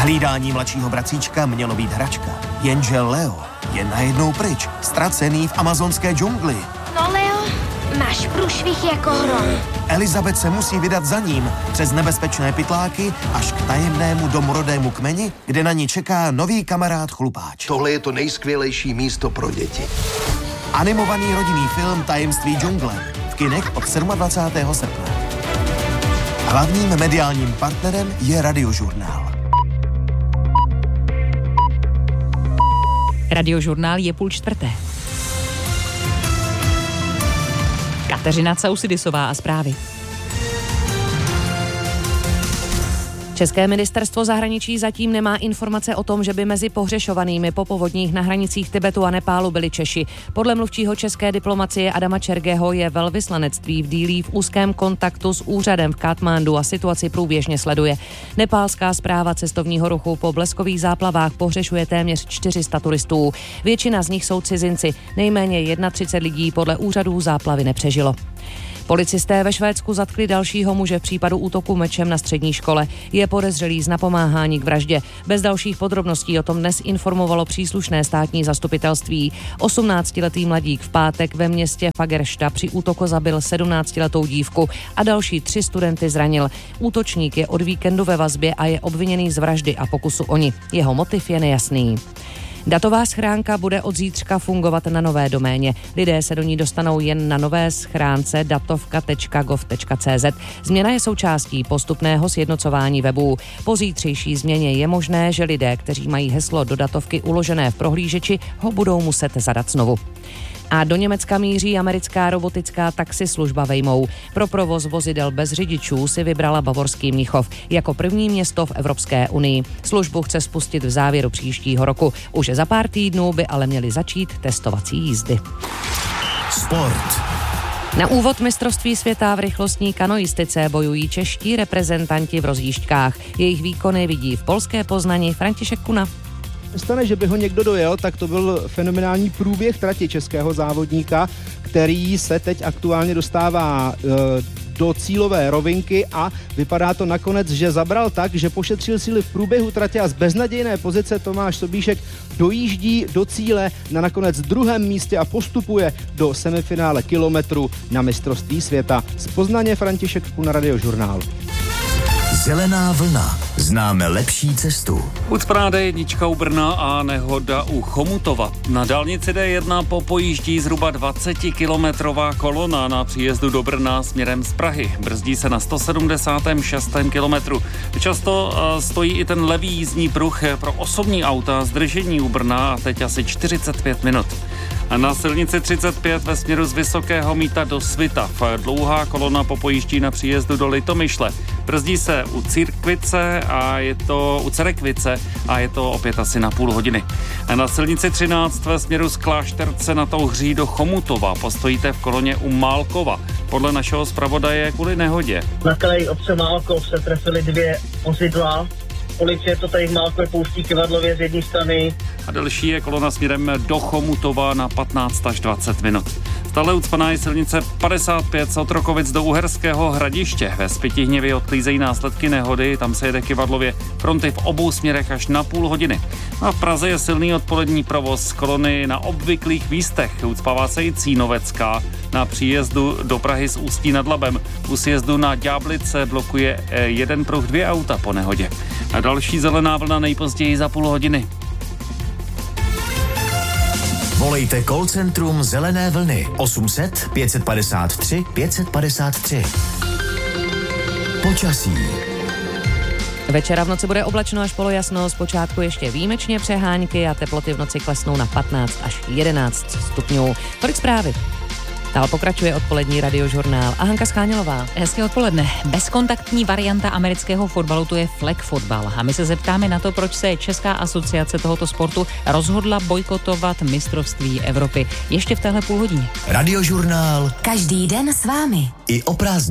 Hlídání mladšího bratříčka mělo být hračka, jenže Leo je najednou pryč, ztracený v amazonské džungli. No Leo, máš průšvih jako hrom. Elizabeth se musí vydat za ním přes nebezpečné pytláky až k tajemnému domorodému kmeni, kde na ní čeká nový kamarád chlupáč. Tohle je to nejskvělejší místo pro děti. Animovaný rodinný film Tajemství džungle v kinech od 27. srpna. Hlavním mediálním partnerem je Radiožurnál. Radiožurnál je 3:30. Kateřina Causidisová a zprávy. České ministerstvo zahraničí zatím nemá informace o tom, že by mezi pohřešovanými po povodních na hranicích Tibetu a Nepálu byli Češi. Podle mluvčího české diplomacie Adama Čergeho je velvyslanectví v Dílí v úzkém kontaktu s úřadem v Katmandu a situaci průběžně sleduje. Nepálská správa cestovního ruchu po bleskových záplavách pohřešuje téměř 400 turistů. Většina z nich jsou cizinci, nejméně 31 lidí podle úřadů záplavy nepřežilo. Policisté ve Švédsku zatkli dalšího muže v případu útoku mečem na střední škole. Je podezřelý z napomáhání k vraždě. Bez dalších podrobností o tom dnes informovalo příslušné státní zastupitelství. 18-letý mladík v pátek ve městě Fagersta při útoku zabil 17letou dívku a další 3 studenty zranil. Útočník je od víkendu ve vazbě a je obviněný z vraždy a pokusu o ni. Jeho motiv je nejasný. Datová schránka bude od zítřka fungovat na nové doméně. Lidé se do ní dostanou jen na nové schránce datovka.gov.cz. Změna je součástí postupného sjednocování webů. Po zítřejší změně je možné, že lidé, kteří mají heslo do datovky uložené v prohlížeči, ho budou muset zadat znovu. A do Německa míří americká robotická taxislužba Waymo. Pro provoz vozidel bez řidičů si vybrala bavorský Mnichov jako první město v Evropské unii. Službu chce spustit v závěru příštího roku. Už za pár týdnů by ale měly začít testovací jízdy. Sport. Na úvod mistrovství světa v rychlostní kanoistice bojují čeští reprezentanti v rozjížďkách. Jejich výkony vidí v polské Poznani František Kuna. Stane, že by ho někdo dojel, tak to byl fenomenální průběh trati českého závodníka, který se teď aktuálně dostává do cílové rovinky a vypadá to nakonec, že zabral tak, že pošetřil síly v průběhu tratě a z beznadějné pozice Tomáš Sobíšek dojíždí do cíle na nakonec 2. místě a postupuje do semifinále kilometru na mistrovství světa. Z Poznaně František Kuna, Radiožurnál. Zelená vlna. Známe lepší cestu. Ucpaná jednička u Brna a nehoda u Chomutova. Na dálnici D1 popojíždí zhruba 20-kilometrová kolona na příjezdu do Brna směrem z Prahy. Brzdí se na 176. kilometru. Často stojí i ten levý jízdní pruh pro osobní auta, zdržení u Brna a teď asi 45 minut. A na silnici 35 ve směru z Vysokého Mýta do Svitav. Dlouhá kolona popojíždí na příjezdu do Litomyšle. Brzdí se u Církvice a je to u Cerekvice a je to opět asi na půl hodiny. A na silnici 13 ve směru z Klášterce na Touhří do Chomutova postojíte v koloně u Málkova. Podle našeho zpravodaje kvůli nehodě. Na kraji obce Málkov se trefily 2 vozidla. Policie to tady v Málkově pouští kyvadlově z jedné strany. A delší je kolona směrem do Chomutova na 15 až 20 minut. Stále ucpaná je silnice 55 z Otrokovic do Uherského Hradiště. Ve Spytihněvě odklízejí následky nehody, tam se jede kyvadlově, fronty v obou směrech až na půl hodiny. A v Praze je silný odpolední provoz kolony na obvyklých místech. Ucpává se i Cínovecká na příjezdu do Prahy z Ústí nad Labem. U sjezdu na Ďáblice blokuje jeden pruh 2 auta po nehodě. A další zelená vlna nejpozději za půl hodiny. Volejte call centrum Zelené vlny 800 553 553. Počasí. Večera v noci bude oblačno až polojasno, zpočátku ještě výjimečně přehánky a teploty v noci klesnou na 15 až 11 stupňů. Tolik zprávy. Dál pokračuje odpolední Radiožurnál a Hanka Schánělová. Hezké odpoledne. Bezkontaktní varianta amerického fotbalu, to je flag fotbal. A my se zeptáme na to, proč se Česká asociace tohoto sportu rozhodla bojkotovat mistrovství Evropy. Ještě v téhle půl hodině. Radiožurnál. Každý den s vámi. I o prázdninách.